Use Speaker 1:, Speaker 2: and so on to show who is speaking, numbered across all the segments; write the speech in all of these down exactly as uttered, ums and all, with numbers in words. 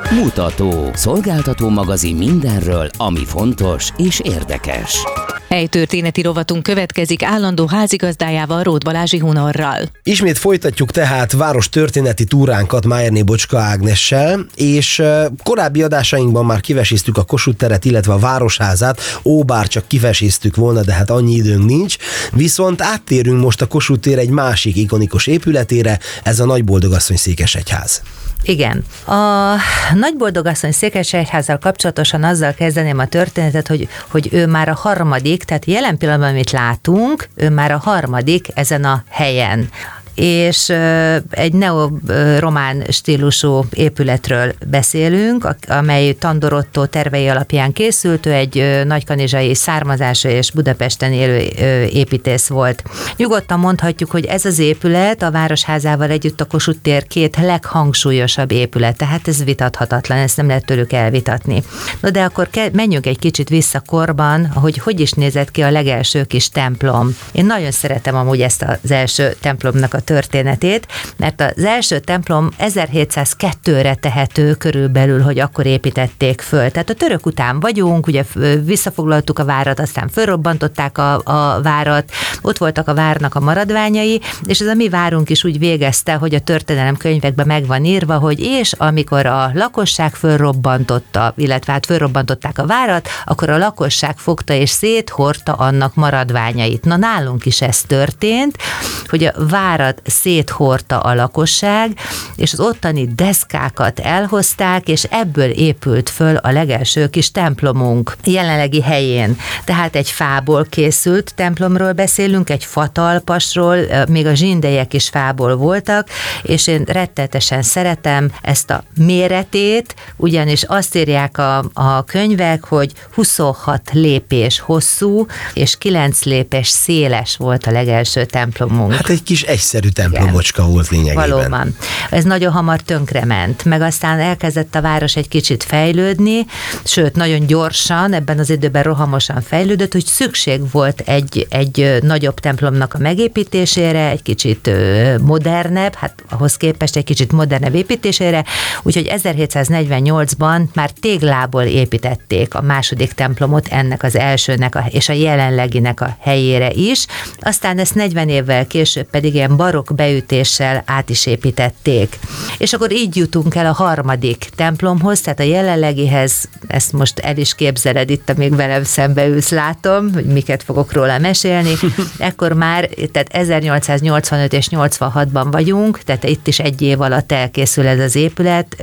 Speaker 1: Mutató. Szolgáltató magazin mindenről, ami fontos és érdekes.
Speaker 2: Helytörténeti rovatunk következik állandó házigazdájával, Róth Balázsi Hunorral.
Speaker 3: Ismét folytatjuk tehát város történeti túránkat Májerné Bocska Ágnessel, és korábbi adásainkban már kiveséztük a Kossuth teret, illetve a Városházát, ó, bár csak kiveséztük volna, de hát annyi időnk nincs, viszont áttérünk most a Kossuth tér egy másik ikonikus épületére, ez a Nagyboldogasszony székesegyház.
Speaker 4: Igen. A Nagyboldogasszony székesegyházzal kapcsolatosan azzal kezdeném a történetet, hogy, hogy ő már a harmadik, tehát jelen pillanatban, amit látunk, ő már a harmadik ezen a helyen. És egy neoromán stílusú épületről beszélünk, amely Tandor Ottó tervei alapján készült, ő egy nagykanizsai származású és Budapesten élő építész volt. Nyugodtan mondhatjuk, hogy ez az épület a Városházával együtt a Kossuth tér két leghangsúlyosabb épület, tehát ez vitathatatlan, ezt nem lehet tőlük elvitatni. No de akkor menjünk egy kicsit vissza korban, hogy hogy is nézett ki a legelső kis templom. Én nagyon szeretem amúgy ezt az első templomnak a történetét, mert az első templom ezerhétszázkettőre tehető körülbelül, hogy akkor építették föl. Tehát a török után vagyunk, ugye visszafoglaltuk a várat, aztán fölrobbantották a, a várat, ott voltak a várnak a maradványai, és ez a mi várunk is úgy végezte, hogy a történelemkönyvekben meg van írva, hogy és amikor a lakosság fölrobbantotta, illetve hát fölrobbantották a várat, akkor a lakosság fogta és széthordta annak maradványait. Na nálunk is ez történt, hogy a várat széthordta a lakosság, és az ottani deszkákat elhozták, és ebből épült föl a legelső kis templomunk jelenlegi helyén. Tehát egy fából készült templomról beszélünk, egy fatalpasról, még a zsindelyek is fából voltak, és én rettetesen szeretem ezt a méretét, ugyanis azt írják a, a könyvek, hogy huszonhat lépés hosszú, és kilenc lépés széles volt a legelső templomunk.
Speaker 3: Hát egy kis egyszerű templomocska volt lényegében.
Speaker 4: Valóban. Ez nagyon hamar tönkrement, meg aztán elkezdett a város egy kicsit fejlődni, sőt, nagyon gyorsan, ebben az időben rohamosan fejlődött, hogy szükség volt egy, egy nagyobb templomnak a megépítésére, egy kicsit modernebb, hát ahhoz képest egy kicsit modernebb építésére, úgyhogy ezerhétszáznegyvennyolcban már téglából építették a második templomot ennek az elsőnek a, és a jelenleginek a helyére is, aztán ezt negyven évvel később pedig ilyen barokk beütéssel át is építették. És akkor így jutunk el a harmadik templomhoz, tehát a jelenlegihez, ezt most el is képzeled, itt amíg velem szembe ülsz, látom, hogy miket fogok róla mesélni. Ekkor már, tehát ezernyolcszáznyolcvanöt és nyolcvanhatban vagyunk, tehát itt is egy év alatt elkészül ez az épület,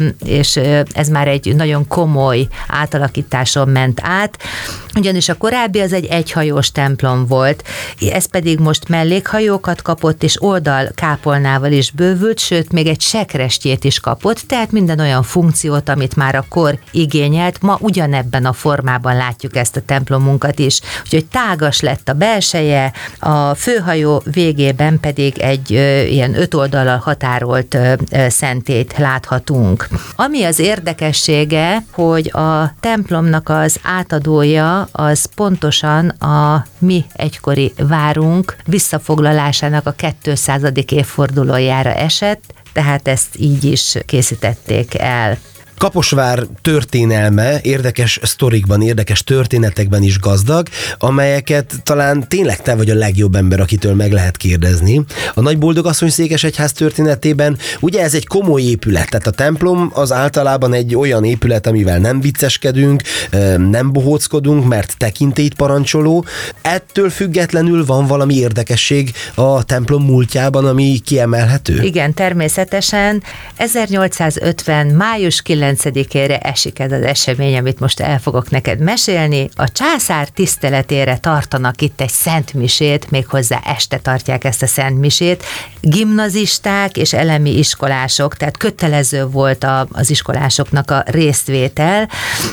Speaker 4: és ez már egy nagyon komoly átalakításon ment át, ugyanis a korábbi az egy egyhajós templom volt, ez pedig most mellékhajókat kapott, és oldal kápolnával is bővült, sőt, még egy sekrestjét is kapott, tehát minden olyan funkciót, amit már akkor igényelt, ma ugyanebben a formában látjuk ezt a templomunkat is. Úgyhogy tágas lett a belseje, a főhajó végében pedig egy ö, ilyen öt oldallal határolt ö, ö, szentét láthatunk. Ami az érdekessége, hogy a templomnak az átadója az pontosan a mi egykori várunk visszafoglalásának a kétszázadik évfordulójára esett, tehát ezt így is készítették el.
Speaker 3: Kaposvár történelme érdekes sztorikban, érdekes történetekben is gazdag, amelyeket talán tényleg te vagy a legjobb ember, akitől meg lehet kérdezni. A Nagyboldogasszony székesegyház történetében ugye ez egy komoly épület, tehát a templom az általában egy olyan épület, amivel nem vicceskedünk, nem bohóckodunk, mert tekintélyt parancsoló. Ettől függetlenül van valami érdekesség a templom múltjában, ami kiemelhető?
Speaker 4: Igen, természetesen. ezernyolcszázötven. május kilencedikére esik ez az esemény, amit most el fogok neked mesélni. A császár tiszteletére tartanak itt egy szentmisét, méghozzá este tartják ezt a szentmisét. Gimnazisták és elemi iskolások, tehát kötelező volt a, az iskolásoknak a résztvétel,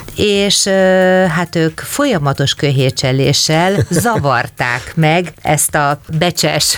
Speaker 4: és hát ők folyamatos köhécseléssel zavarták meg ezt a becses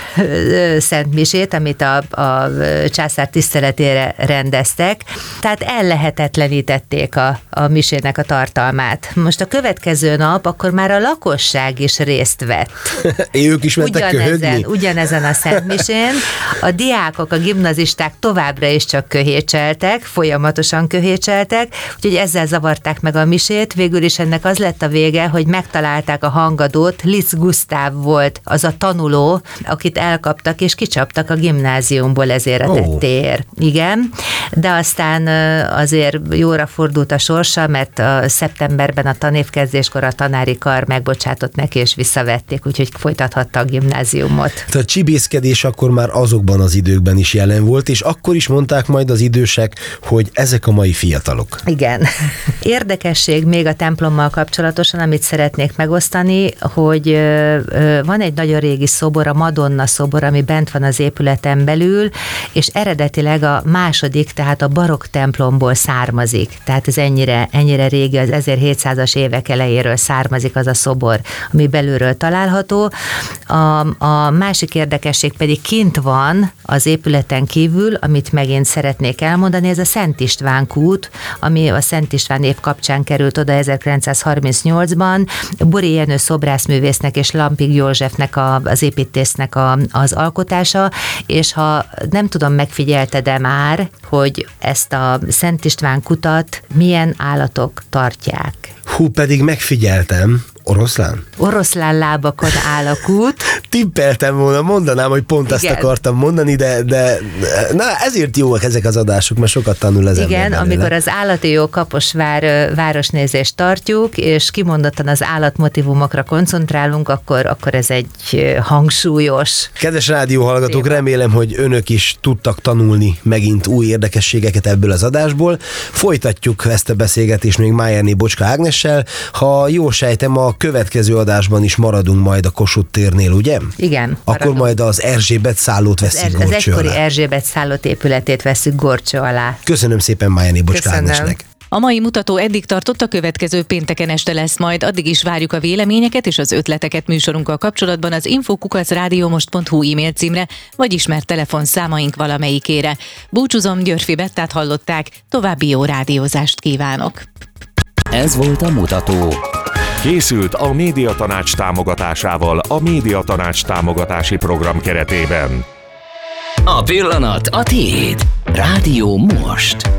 Speaker 4: szentmisét, amit a, a császár tiszteletére rendeztek, tehát el lehetett lehetetlenítették a, a misének a tartalmát. Most a következő nap akkor már a lakosság is részt vett.
Speaker 3: Ők is mentek köhögni?
Speaker 4: Ugyanezen a szentmisén. A diákok, a gimnazisták továbbra is csak köhécseltek, folyamatosan köhécseltek, úgyhogy ezzel zavarták meg a misét. Végül is ennek az lett a vége, hogy megtalálták a hangadót. Liszt Gusztáv volt az a tanuló, akit elkaptak és kicsaptak a gimnáziumból ezért a tettéért. Igen, de aztán azért jóra fordult a sorsa, mert a szeptemberben a tanévkezdéskor a tanári kar megbocsátott neki és visszavették, úgyhogy folytathatta a gimnáziumot.
Speaker 3: Tehát a csibészkedés akkor már azokban az időkben is jelen volt, és akkor is mondták majd az idősek, hogy ezek a mai fiatalok.
Speaker 4: Igen. Érdekesség még a templommal kapcsolatosan, amit szeretnék megosztani, hogy van egy nagyon régi szobor, a Madonna szobor, ami bent van az épületen belül, és eredetileg a második, tehát a barokk templomból származik. Tehát ez ennyire, ennyire régi, az ezerhétszázas évek elejéről származik az a szobor, ami belülről található. A, a másik érdekesség pedig kint van az épületen kívül, amit megint szeretnék elmondani, ez a Szent István kút, ami a Szent István év kapcsán került oda ezerkilencszázharmincnyolcban. Bori Jenő szobrászművésznek és Lampig Józsefnek a, az építésznek a, az alkotása, és ha nem tudom, megfigyelted-e már, hogy ezt a Szent István kutat milyen állatok tartják?
Speaker 3: Hú, pedig megfigyeltem. Oroszlán?
Speaker 4: Oroszlán lábakon áll a kút.
Speaker 3: Tippeltem volna, mondanám, hogy pont Igen. ezt akartam mondani, de, de na, ezért jóak ezek az adások, mert sokat tanul az
Speaker 4: Igen,
Speaker 3: ember
Speaker 4: amikor az állati jó Kaposvár városnézést tartjuk, és kimondottan az állatmotívumokra koncentrálunk, akkor, akkor ez egy hangsúlyos.
Speaker 3: Kedves rádióhallgatók, téma. Remélem, hogy önök is tudtak tanulni megint új érdekességeket ebből az adásból. Folytatjuk ezt a beszélgetést még Májerné Bocska Ágnessel. Ha jól sejtem, a következő adásban is maradunk majd a Kossuth térnél, ugye?
Speaker 4: Igen.
Speaker 3: Akkor maradunk. Majd az Erzsébet szállót veszünk
Speaker 4: az,
Speaker 3: gorcső alá.
Speaker 4: Az egykori Erzsébet szállót épületét veszünk gorcső alá.
Speaker 3: Köszönöm szépen Májerné Bocska Ágnesnek.
Speaker 2: A mai mutató eddig tartott, a következő pénteken este lesz majd. Addig is várjuk a véleményeket és az ötleteket műsorunkkal kapcsolatban az info kukac rádiómost pont hu e-mail címre, vagy ismert telefonszámaink valamelyikére. Búcsúzom, Györfi Bettát hallották, további jó rádiózást kívánok.
Speaker 1: Ez volt a mutató.
Speaker 5: Készült a Médiatanács támogatásával a Médiatanács támogatási program keretében.
Speaker 1: A pillanat a tiéd. Rádió Most.